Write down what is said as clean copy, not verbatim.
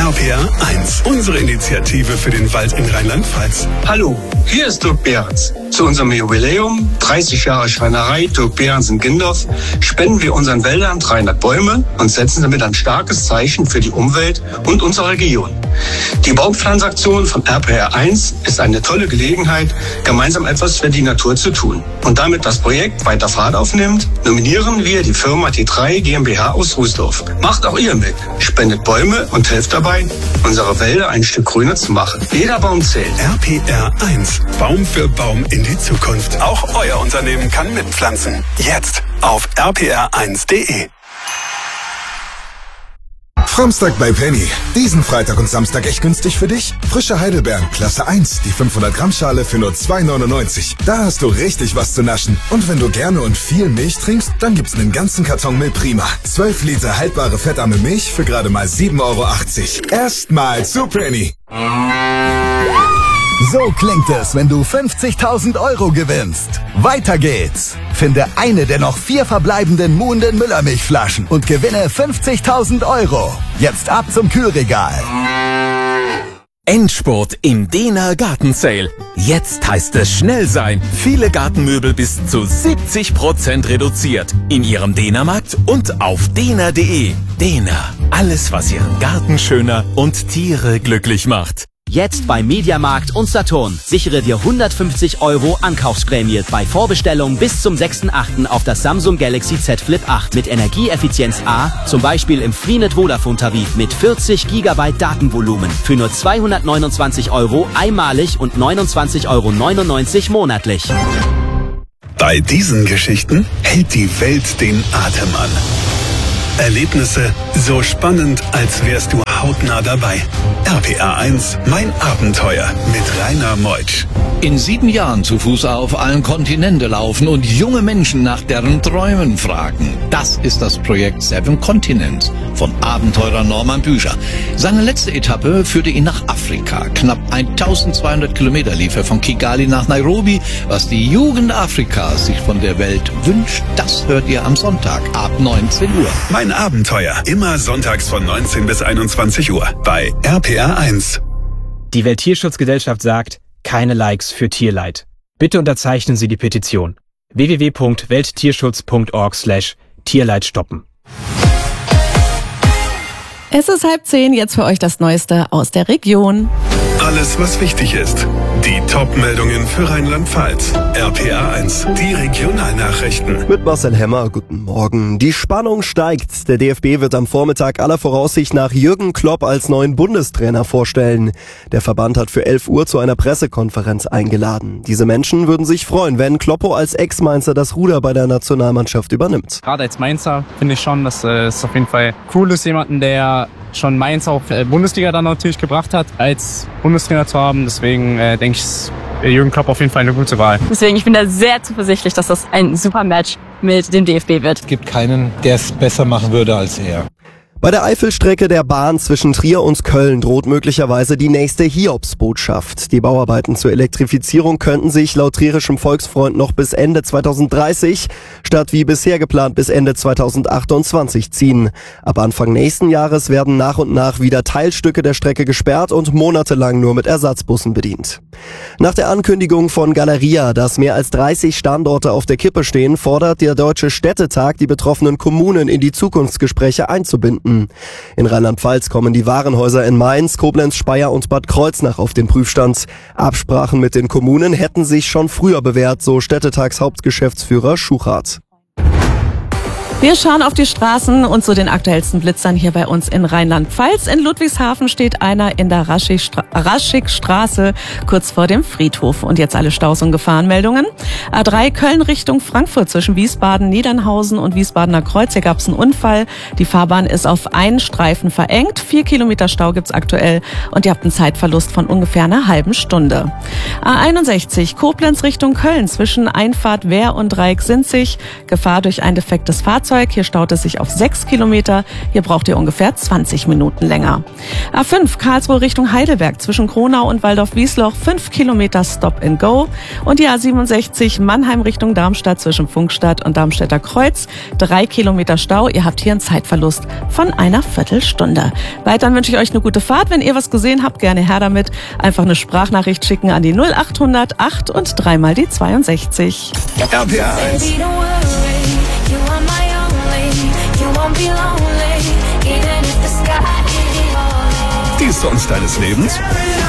RPR 1, unsere Initiative für den Wald in Rheinland-Pfalz. Hallo, hier ist Dirk Behrens. Zu unserem Jubiläum, 30 Jahre Schreinerei Dirk Behrens in Gindorf, spenden wir unseren Wäldern 300 Bäume und setzen damit ein starkes Zeichen für die Umwelt und unsere Region. Die Baumpflanzaktion von RPR 1 ist eine tolle Gelegenheit, gemeinsam etwas für die Natur zu tun. Und damit das Projekt weiter Fahrt aufnimmt, nominieren wir die Firma T3 GmbH aus Rußdorf. Macht auch ihr mit. Spendet Bäume und helft dabei, unsere Wälder ein Stück grüner zu machen. Jeder Baum zählt. RPR 1, Baum für Baum in die Zukunft. Auch euer Unternehmen kann mitpflanzen. Jetzt auf rpr1.de. Samstag bei Penny. Diesen Freitag und Samstag echt günstig für dich? Frische Heidelbeeren, Klasse 1, die 500 Gramm Schale für nur 2,99. Da hast du richtig was zu naschen. Und wenn du gerne und viel Milch trinkst, dann gibt's einen ganzen Karton Milch Prima. 12 Liter haltbare fettarme Milch für gerade mal 7,80 €. Erstmal zu Penny. So klingt es, wenn du 50.000 € gewinnst. Weiter geht's. Finde eine der noch 4 verbleibenden Muhnden Müllermilchflaschen und gewinne 50.000 €. Jetzt ab zum Kühlregal. Endspurt im Dehner Gartensale. Jetzt heißt es schnell sein. Viele Gartenmöbel bis zu 70% reduziert. In Ihrem Dehnermarkt und auf dehner.de. Dehner. Alles, was Ihren Garten schöner und Tiere glücklich macht. Jetzt bei Mediamarkt und Saturn. Sichere dir 150 € Ankaufsprämie bei Vorbestellung bis zum 6.8. auf das Samsung Galaxy Z Flip 8 mit Energieeffizienz A, zum Beispiel im Freenet Vodafone Tarif mit 40 GB Datenvolumen für nur 229 € einmalig und 29,99 € monatlich. Bei diesen Geschichten hält die Welt den Atem an. Erlebnisse so spannend, als wärst du hautnah dabei. RPR 1, mein Abenteuer mit Rainer Meutsch. In 7 Jahren zu Fuß auf allen Kontinente laufen und junge Menschen nach deren Träumen fragen. Das ist das Projekt 7 Continents von Abenteurer Norman Bücher. Seine letzte Etappe führte ihn nach Afrika. Knapp 1200 Kilometer lief er von Kigali nach Nairobi. Was die Jugend Afrikas sich von der Welt wünscht, das hört ihr am Sonntag ab 19 Uhr. Mein Abenteuer, immer sonntags von 19 bis 21 Uhr bei RPR 1. Die Welttierschutzgesellschaft sagt, keine Likes für Tierleid. Bitte unterzeichnen Sie die Petition. www.welttierschutz.org/Tierleid stoppen. Es ist 9:30, jetzt für euch das Neueste aus der Region. Alles, was wichtig ist. Die Top-Meldungen für Rheinland-Pfalz. RPR 1, die Regionalnachrichten. Mit Marcel Hemmer, guten Morgen. Die Spannung steigt. Der DFB wird am Vormittag aller Voraussicht nach Jürgen Klopp als neuen Bundestrainer vorstellen. Der Verband hat für 11 Uhr zu einer Pressekonferenz eingeladen. Diese Menschen würden sich freuen, wenn Kloppo als Ex-Mainzer das Ruder bei der Nationalmannschaft übernimmt. Gerade als Mainzer finde ich schon, dass es auf jeden Fall cool ist, jemanden, der schon Mainz auch Bundesliga dann natürlich gebracht hat, als Bundestrainer zu haben. Deswegen denke ich, ist Jürgen Klopp auf jeden Fall eine gute Wahl. Deswegen, ich bin da sehr zuversichtlich, dass das ein super Match mit dem DFB wird. Es gibt keinen, der es besser machen würde als er. Bei der Eifelstrecke der Bahn zwischen Trier und Köln droht möglicherweise die nächste Hiobsbotschaft. Die Bauarbeiten zur Elektrifizierung könnten sich laut Trierischem Volksfreund noch bis Ende 2030 statt wie bisher geplant bis Ende 2028 ziehen. Ab Anfang nächsten Jahres werden nach und nach wieder Teilstücke der Strecke gesperrt und monatelang nur mit Ersatzbussen bedient. Nach der Ankündigung von Galeria, dass mehr als 30 Standorte auf der Kippe stehen, fordert der Deutsche Städtetag die betroffenen Kommunen in die Zukunftsgespräche einzubinden. In Rheinland-Pfalz kommen die Warenhäuser in Mainz, Koblenz, Speyer und Bad Kreuznach auf den Prüfstand. Absprachen mit den Kommunen hätten sich schon früher bewährt, so Städtetagshauptgeschäftsführer Schuchart. Wir schauen auf die Straßen und zu den aktuellsten Blitzern hier bei uns in Rheinland-Pfalz. In Ludwigshafen steht einer in der Raschigstraße kurz vor dem Friedhof. Und jetzt alle Staus- und Gefahrenmeldungen. A3 Köln Richtung Frankfurt zwischen Wiesbaden, Niedernhausen und Wiesbadener Kreuz. Hier gab es einen Unfall. Die Fahrbahn ist auf einen Streifen verengt. 4 Kilometer Stau gibt's aktuell und ihr habt einen Zeitverlust von ungefähr einer halben Stunde. A61 Koblenz Richtung Köln zwischen Einfahrt Wehr und Dreieck Sinzig. Gefahr durch ein defektes Fahrzeug. Fahrzeug. Hier staut es sich auf 6 Kilometer. Hier braucht ihr ungefähr 20 Minuten länger. A5 Karlsruhe Richtung Heidelberg zwischen Kronau und Waldorf-Wiesloch 5 Kilometer Stop and Go. Und die A67 Mannheim Richtung Darmstadt zwischen Funkstadt und Darmstädter Kreuz 3 Kilometer Stau. Ihr habt hier einen Zeitverlust von einer Viertelstunde. Weiter wünsche ich euch eine gute Fahrt. Wenn ihr was gesehen habt, gerne her damit. Einfach eine Sprachnachricht schicken an die 0800 8 und 3 mal die 62. RPA 1. Die Songs deines Lebens?